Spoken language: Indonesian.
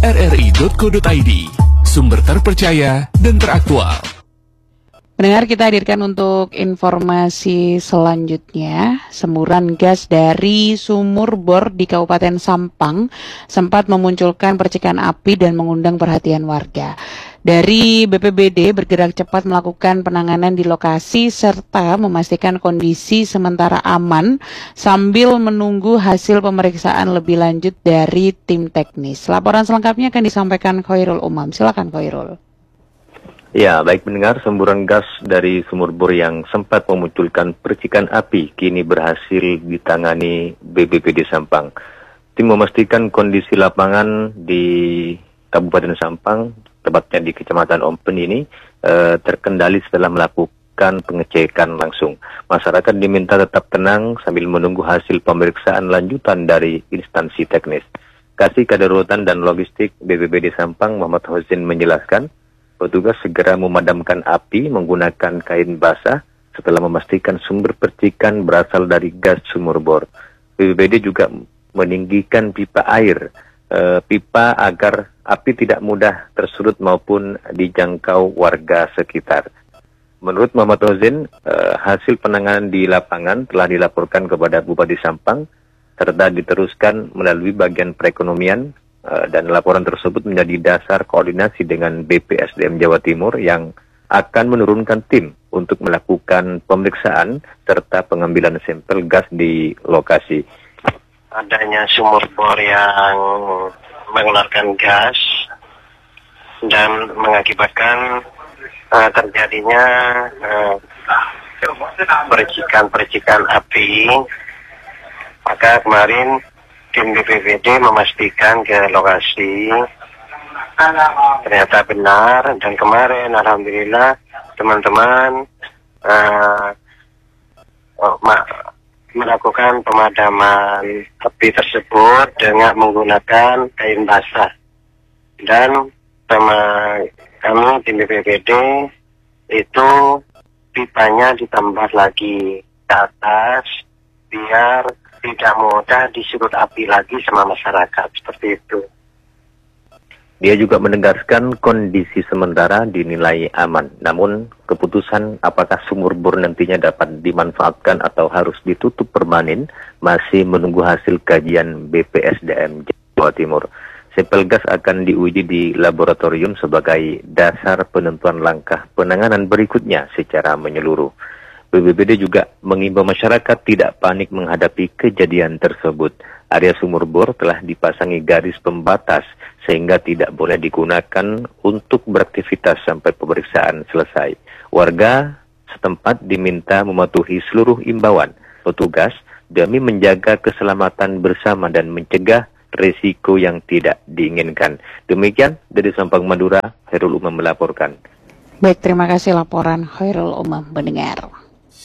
rri.co.id, sumber terpercaya dan teraktual. Pendengar, kita hadirkan untuk informasi selanjutnya. Semburan gas dari sumur bor di Kabupaten Sampang sempat memunculkan percikan api dan mengundang perhatian warga. Dari BPBD bergerak cepat melakukan penanganan di lokasi serta memastikan kondisi sementara aman sambil menunggu hasil pemeriksaan lebih lanjut dari tim teknis. Laporan selengkapnya akan disampaikan Khairul Umam. Silakan Khairul. Ya, baik pendengar, semburan gas dari sumur bor yang sempat memunculkan percikan api kini berhasil ditangani BPBD Sampang. Tim memastikan kondisi lapangan di Kabupaten Sampang, tepatnya di Kecamatan Ompen ini, terkendali setelah melakukan pengecekan langsung. Masyarakat diminta tetap tenang sambil menunggu hasil pemeriksaan lanjutan dari instansi teknis. Kasih Kadarutan dan Logistik BPBD Sampang Muhammad Husin menjelaskan, petugas segera memadamkan api menggunakan kain basah setelah memastikan sumber percikan berasal dari gas sumur bor. BPBD juga meninggikan pipa air, pipa agar api tidak mudah tersulut maupun dijangkau warga sekitar. Menurut Muhammad Hozin, hasil penanganan di lapangan telah dilaporkan kepada Bupati Sampang serta diteruskan melalui bagian perekonomian, dan laporan tersebut menjadi dasar koordinasi dengan BPSDM Jawa Timur yang akan menurunkan tim untuk melakukan pemeriksaan serta pengambilan sampel gas di lokasi. Adanya sumur bor yang mengeluarkan gas dan mengakibatkan terjadinya percikan api, maka kemarin tim BPBD memastikan ke lokasi, ternyata benar, dan kemarin alhamdulillah teman-teman melakukan pemadaman api tersebut dengan menggunakan kain basah. Dan kami tim BPBD itu pipanya ditambah lagi ke atas biar tidak mudah disudut api lagi sama masyarakat, seperti itu. Dia juga menegaskan kondisi sementara dinilai aman, namun keputusan apakah sumur bor nantinya dapat dimanfaatkan atau harus ditutup permanen masih menunggu hasil kajian BPSDM Jawa Timur. Sampel gas akan diuji di laboratorium sebagai dasar penentuan langkah penanganan berikutnya secara menyeluruh. BPBD juga mengimbau masyarakat tidak panik menghadapi kejadian tersebut. Area sumur bor telah dipasangi garis pembatas sehingga tidak boleh digunakan untuk beraktivitas sampai pemeriksaan selesai. Warga setempat diminta mematuhi seluruh imbauan petugas demi menjaga keselamatan bersama dan mencegah risiko yang tidak diinginkan. Demikian dari Sampang, Madura, Khairul Umam melaporkan. Baik, terima kasih laporan Khairul Umam. Mendengar.